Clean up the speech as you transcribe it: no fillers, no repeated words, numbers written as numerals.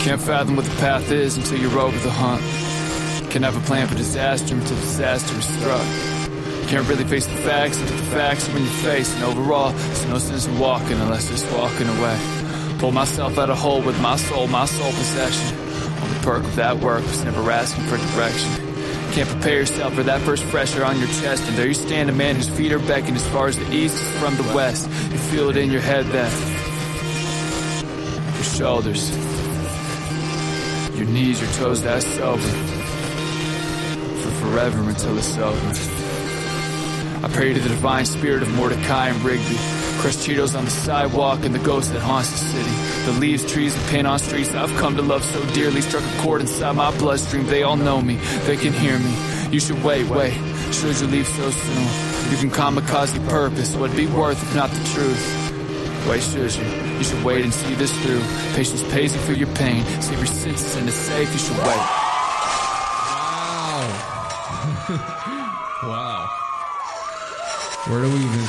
Can't fathom what the path is until you're over the hump. Can have a plan for disaster until disaster is struck. Can't really face the facts until the facts are in your face. And overall, there's no sense in walking unless just walking away. Pull myself out of hole with my sole possession. Only perk of that work was never asking for direction. Can't prepare yourself for that first pressure on your chest. And there you stand, a man whose feet are beckoned as far as the east is from the west. You feel it in your head then. Your shoulders, your knees, your toes, that's sober. For forever until it's over. I pray to the divine spirit of Mordecai and Rigby. Crushed Cheetos on the sidewalk and the ghost that haunts the city. The leaves, trees, and pin on streets I've come to love so dearly. Struck a chord inside my bloodstream. They all know me, they can hear me. You should wait. Should you leave so soon? You can kamikaze purpose. What'd be worth if not the truth? Wait, should you? You should wait and see this through. Patience pays you for your pain. Save your senses in the safe. You should wait. Wow. Wow. Where do we even